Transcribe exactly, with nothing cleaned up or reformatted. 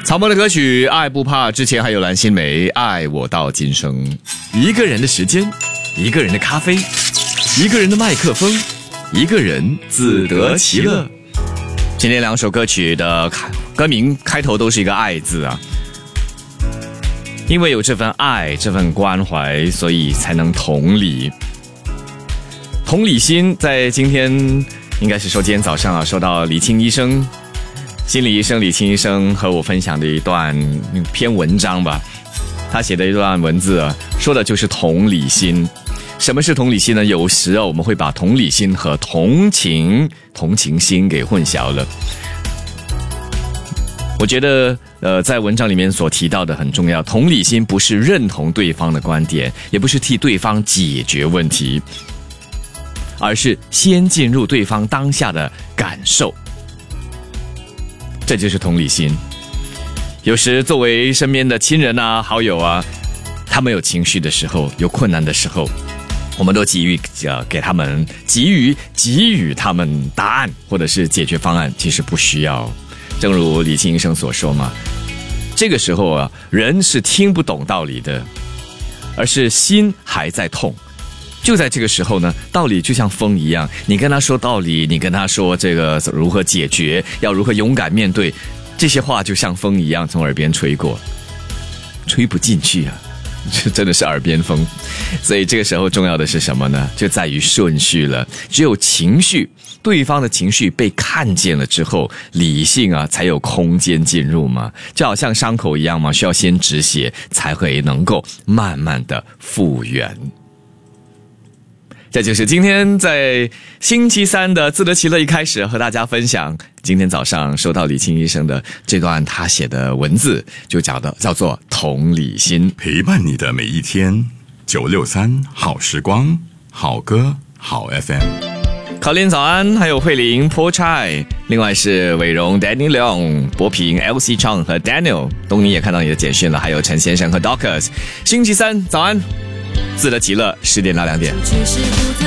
草蜢的歌曲《爱不怕》，之前还有蓝心湄《爱我到今生》。一个人的时间，一个人的咖啡，一个人的麦克风，一个人自得其乐。今天两首歌曲的歌名开头都是一个爱字啊，因为有这份爱，这份关怀，所以才能同理。同理心在今天应该是说今天早上啊，收到李清医生心理医生李清医生和我分享的一段篇文章吧，他写的一段文字啊，说的就是同理心。什么是同理心呢？有时啊，我们会把同理心和同情同情心给混淆了。我觉得呃，在文章里面所提到的很重要，同理心不是认同对方的观点，也不是替对方解决问题，而是先进入对方当下的感受，这就是同理心。有时作为身边的亲人啊、好友啊，他们有情绪的时候，有困难的时候，我们都急于呃给他们急于给予他们答案或者是解决方案，其实不需要。正如李清医生所说嘛，这个时候啊，人是听不懂道理的，而是心还在痛。就在这个时候呢，道理就像风一样，你跟他说道理，你跟他说这个如何解决，要如何勇敢面对，这些话就像风一样从耳边吹过，吹不进去啊，这真的是耳边风。所以这个时候重要的是什么呢？就在于顺序了。只有情绪，对方的情绪被看见了之后，理性啊才有空间进入嘛，就好像伤口一样嘛，需要先止血才会能够慢慢的复原。这就是今天在星期三的自得其乐一开始和大家分享，今天早上收到李清医生的这段他写的文字，就叫的叫做同理心， 陪伴你的每一天。九六三好时光，好歌好 F M。 考练早安，还有慧玲 Paul Chai， 另外是伟荣 Danny Leong， 博平 L C Chang 和 Daniel， 东尼也看到你的简讯了，还有陈先生和 Docus。 星期三早安，自得其乐，十点到两点。